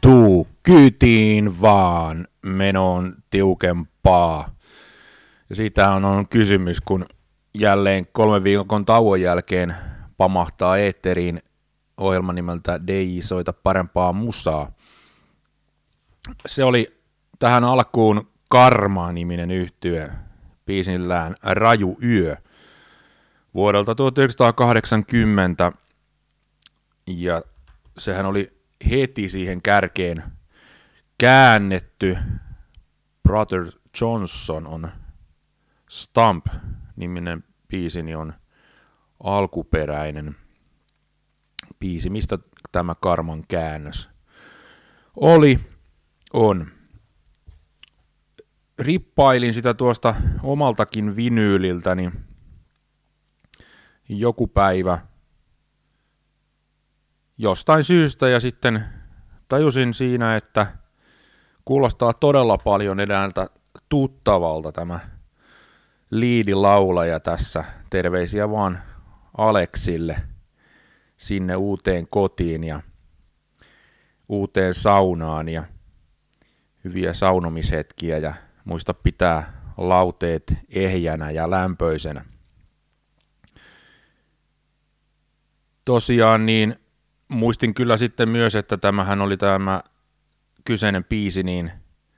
Tuu kyytiin vaan, menoon tiukempaa. Ja siitä on kysymys, kun jälleen 3 viikon tauon jälkeen pamahtaa eetteriin ohjelma nimeltä DJ Soita parempaa musaa. Se oli tähän alkuun Karma-niminen yhtye biisillään Raju yö vuodelta 1980, ja sehän oli heti siihen kärkeen käännetty. Brother Johnson on Stump-niminen biisini on alkuperäinen biisi. Mistä tämä Karman käännös on. Rippailin sitä tuosta omaltakin vinyyliltäni joku päivä jostain syystä, ja sitten tajusin siinä, että kuulostaa todella paljon edeltä tuttavalta tämä liidilaulaja tässä. Terveisiä vaan Aleksille sinne uuteen kotiin ja uuteen saunaan ja hyviä saunomishetkiä, ja muista pitää lauteet ehjänä ja lämpöisenä. Tosiaan niin muistin kyllä sitten myös, että tämähän oli tämä kyseinen biisi niin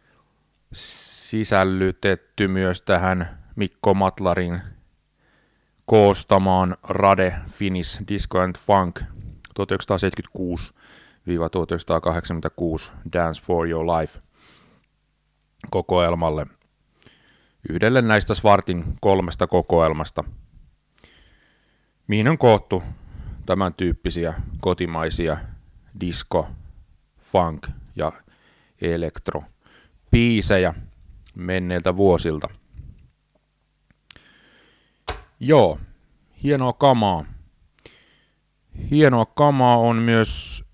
sisällytetty myös tähän Mikko Matlarin koostamaan Rade Finnish Disco and Funk 1976-1986 Dance for Your Life kokoelmalle, yhdelle näistä Svartin 3 kokoelmasta, mihin on koottu tämän tyyppisiä kotimaisia disco, funk ja elektro-biisejä menneiltä vuosilta. Joo, hienoa kamaa. Hienoa kamaa on myös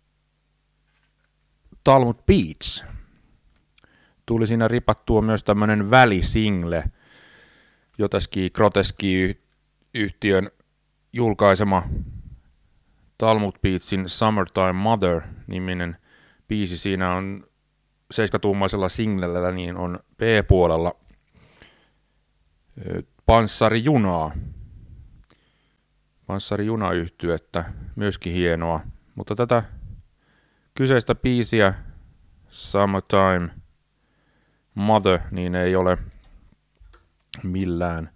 Talmud Beats. Tuli siinä ripattua myös tämmönen välisingle, Joteski Groteski-yhtiön julkaisema Talmud Beatsin Summertime Mother-niminen biisi. Siinä on 7-tuumaisella singlellä, niin on B-puolella Panssarijuna-yhtyettä, myöskin hienoa. Mutta tätä kyseistä biisiä Summertime Mother niin ei ole millään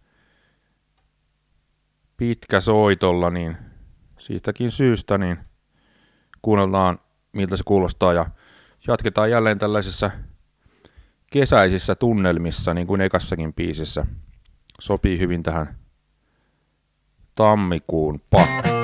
pitkä soitolla, niin siitäkin syystä niin kuunnellaan miltä se kuulostaa ja jatketaan jälleen tällaisessa kesäisissä tunnelmissa niin kuin ekassakin biisissä. Sopii hyvin tähän tammikuun pakkaan.